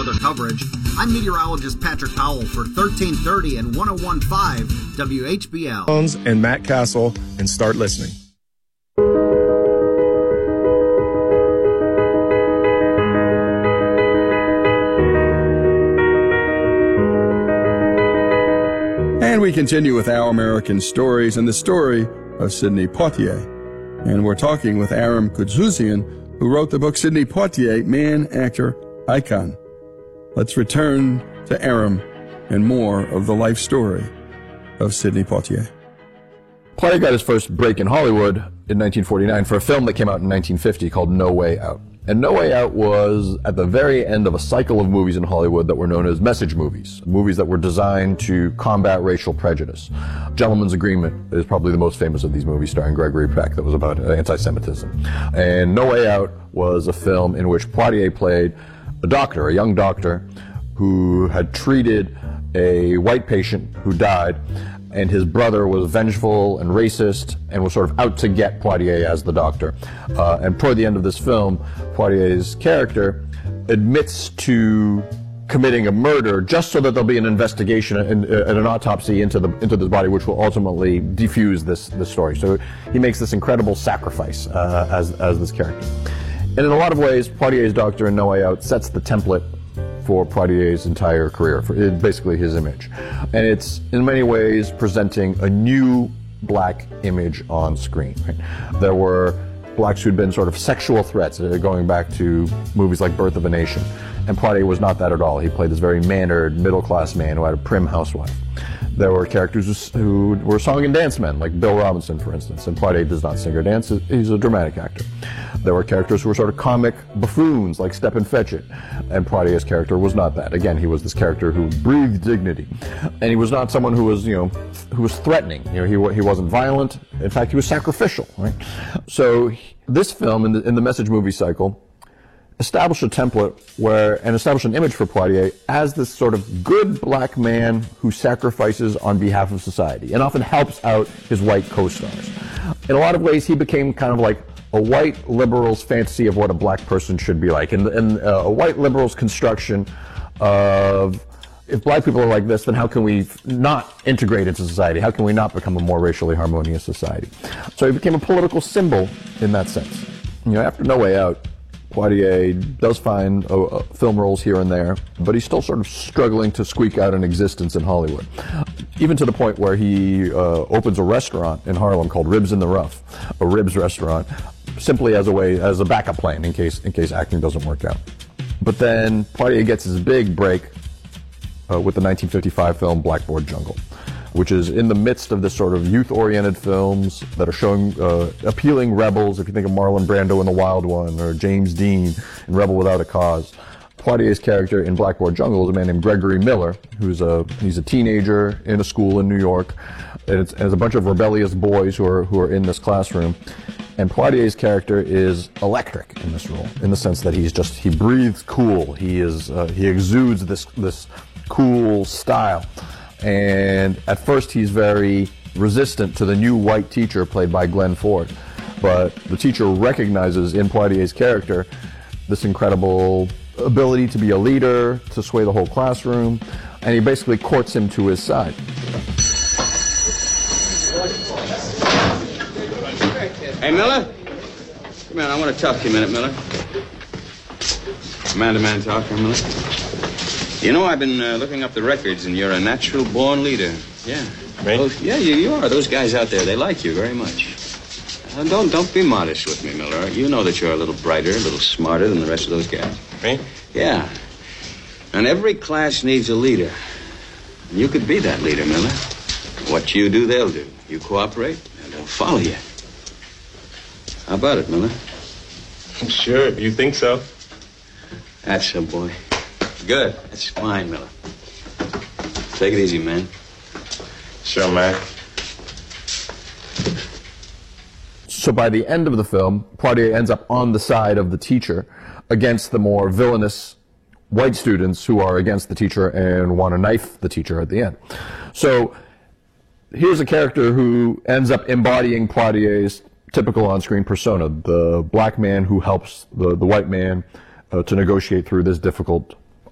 weather coverage. I'm meteorologist Patrick Howell for 1330 and 101.5 WHBL. And Matt Castle, and start listening. And we continue with Our American Stories and the story of Sidney Poitier. And we're talking with Aram Koutzouzian, who wrote the book Sidney Poitier, Man, Actor, Icon. Let's return to Aram and more of the life story of Sidney Poitier. Poitier got his first break in Hollywood in 1949 for a film that came out in 1950 called No Way Out. And No Way Out was at the very end of a cycle of movies in Hollywood that were known as message movies, movies that were designed to combat racial prejudice. Gentleman's Agreement is probably the most famous of these movies, starring Gregory Peck, that was about anti-Semitism. And No Way Out was a film in which Poitier played a doctor, a young doctor, who had treated a white patient who died, and his brother was vengeful and racist and was sort of out to get Poitier as the doctor. And toward the end of this film, Poitier's character admits to committing a murder just so that there'll be an investigation and an autopsy into the body, which will ultimately defuse this story. So he makes this incredible sacrifice as this character. And in a lot of ways, Poitier's doctor in No Way Out sets the template for Poitier's entire career, for basically his image. And it's in many ways presenting a new black image on screen. Right? There were blacks who'd been sort of sexual threats, going back to movies like Birth of a Nation. And Poitier was not that at all. He played this very mannered, middle-class man who had a prim housewife. There were characters who were song and dance men, like Bill Robinson, for instance, and Poitier does not sing or dance. He's a dramatic actor. There were characters who were sort of comic buffoons, like Stepin Fetchit, and Poitier's character was not that. Again, he was this character who breathed dignity, and he was not someone who was, who was threatening. He wasn't violent. In fact, he was sacrificial. Right? So this film, in the message movie cycle, established a template and established an image for Poitier as this sort of good black man who sacrifices on behalf of society and often helps out his white co-stars. In a lot of ways, he became kind of like a white liberal's fantasy of what a black person should be like, and a white liberal's construction of, if black people are like this, then how can we not integrate into society? How can we not become a more racially harmonious society? So he became a political symbol in that sense. After No Way Out, Poitier does find film roles here and there, but he's still sort of struggling to squeak out an existence in Hollywood. Even to the point where he opens a restaurant in Harlem called Ribs in the Rough, a ribs restaurant, simply as a backup plan in case acting doesn't work out. But then Poitier gets his big break with the 1955 film Blackboard Jungle, which is in the midst of this sort of youth-oriented films that are showing appealing rebels. If you think of Marlon Brando in The Wild One, or James Dean in Rebel Without a Cause. Poitier's character in Blackboard Jungle is a man named Gregory Miller, he's a teenager in a school in New York, and it's a bunch of rebellious boys who are in this classroom. And Poitier's character is electric in this role, in the sense that he breathes cool. He exudes this cool style. And at first he's very resistant to the new white teacher played by Glenn Ford. But the teacher recognizes in Poitier's character this incredible ability to be a leader, to sway the whole classroom, and he basically courts him to his side. Hey, Miller? Come in, I want to talk to you a minute, Miller. Man-to-man talk here, Miller. I've been looking up the records, and you're a natural-born leader. Yeah. Me? Yeah, you are. Those guys out there, they like you very much. Don't be modest with me, Miller. You know that you're a little brighter, a little smarter than the rest of those guys. Me? Yeah. And every class needs a leader. And you could be that leader, Miller. What you do, they'll do. You cooperate, and they'll follow you. How about it, Miller? Sure, if you think so. That's so, boy. Good. That's fine, Miller. Take it easy, man. Sure, man. So by the end of the film, Poitier ends up on the side of the teacher against the more villainous white students who are against the teacher and want to knife the teacher at the end. So here's a character who ends up embodying Poitier's typical on-screen persona, the black man who helps the white man to negotiate through this difficult